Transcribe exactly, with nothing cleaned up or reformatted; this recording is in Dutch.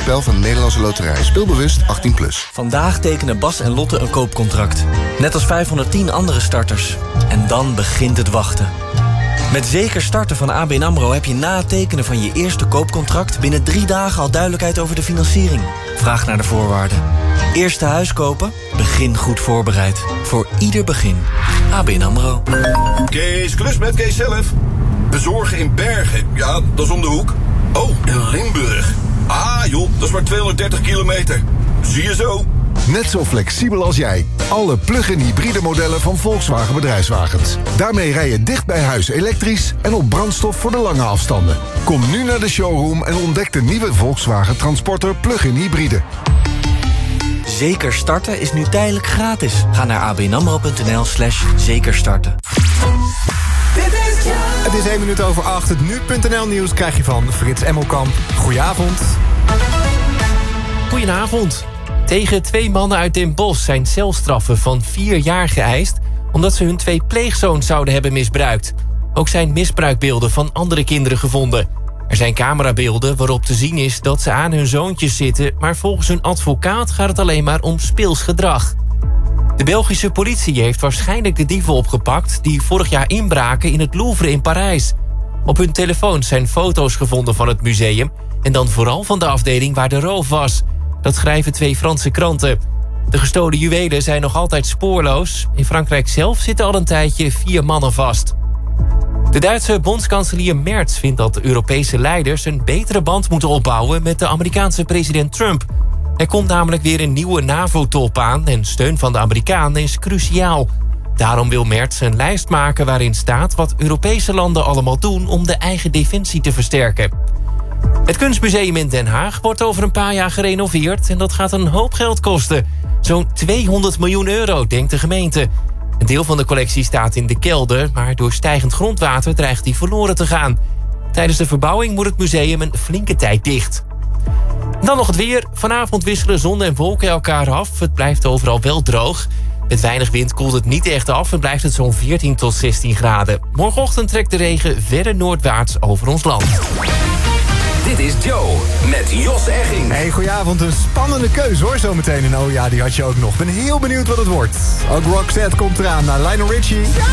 spel van de Nederlandse Loterij. Speelbewust achttien plus. Vandaag tekenen Bas en Lotte een koopcontract. Net als vijfhonderdtien andere starters. En dan begint het wachten. Met Zeker Starten van A B N AMRO heb je na het tekenen van je eerste koopcontract binnen drie dagen al duidelijkheid over de financiering. Vraag naar de voorwaarden. Eerste huis kopen? Begin goed voorbereid. Voor ieder begin. A B N AMRO. Kees, klus met Kees zelf. Bezorgen in Bergen. Ja, dat is om de hoek. Oh, in Limburg. Ah joh, dat is maar tweehonderddertig kilometer. Zie je zo. Net zo flexibel als jij. Alle plug-in hybride modellen van Volkswagen Bedrijfswagens. Daarmee rij je dicht bij huis elektrisch en op brandstof voor de lange afstanden. Kom nu naar de showroom en ontdek de nieuwe Volkswagen Transporter plug-in hybride. Zeker Starten is nu tijdelijk gratis. Ga naar abnamro.nl slash zekerstarten. Het is één minuut over acht. Het nu punt n l nieuws krijg je van Frits Emmelkamp. Goedenavond. Goedenavond. Tegen twee mannen uit Den Bosch zijn celstraffen van vier jaar geëist, omdat ze hun twee pleegzoons zouden hebben misbruikt. Ook zijn misbruikbeelden van andere kinderen gevonden. Er zijn camerabeelden waarop te zien is dat ze aan hun zoontjes zitten, maar volgens hun advocaat gaat het alleen maar om speels gedrag. De Belgische politie heeft waarschijnlijk de dieven opgepakt die vorig jaar inbraken in het Louvre in Parijs. Op hun telefoons zijn foto's gevonden van het museum en dan vooral van de afdeling waar de roof was. Dat schrijven twee Franse kranten. De gestolen juwelen zijn nog altijd spoorloos. In Frankrijk zelf zitten al een tijdje vier mannen vast. De Duitse bondskanselier Merz vindt dat de Europese leiders een betere band moeten opbouwen met de Amerikaanse president Trump. Er komt namelijk weer een nieuwe NAVO-top aan en steun van de Amerikanen is cruciaal. Daarom wil Merz een lijst maken waarin staat wat Europese landen allemaal doen om de eigen defensie te versterken. Het Kunstmuseum in Den Haag wordt over een paar jaar gerenoveerd en dat gaat een hoop geld kosten. Zo'n tweehonderd miljoen euro, denkt de gemeente. Een deel van de collectie staat in de kelder, maar door stijgend grondwater dreigt die verloren te gaan. Tijdens de verbouwing moet het museum een flinke tijd dicht. Dan nog het weer. Vanavond wisselen zon en wolken elkaar af. Het blijft overal wel droog. Met weinig wind koelt het niet echt af en blijft het zo'n veertien tot zestien graden. Morgenochtend trekt de regen verder noordwaarts over ons land. Dit is Joe met Jos Egging. Hey, goedenavond. Een spannende keuze hoor, zometeen. En oh ja, die had je ook nog. Ben heel benieuwd wat het wordt. Ook Roxette komt eraan naar Lionel Richie.